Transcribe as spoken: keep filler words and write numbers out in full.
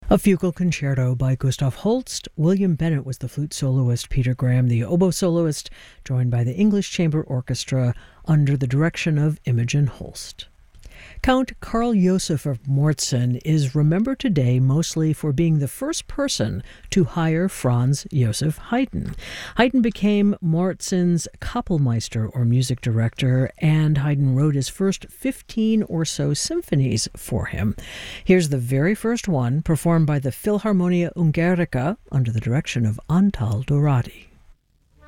A fugal concerto by Gustav Holst. William Bennett was the flute soloist, Peter Graham the oboe soloist, joined by the English Chamber Orchestra under the direction of Imogen Holst. Count Karl Joseph of Mortzen is remembered today mostly for being the first person to hire Franz Joseph Haydn. Haydn became Mortzen's Kapellmeister, or music director, and Haydn wrote his first fifteen or so symphonies for him. Here's the very first one, performed by the Philharmonia Ungarica under the direction of Antal Dorati.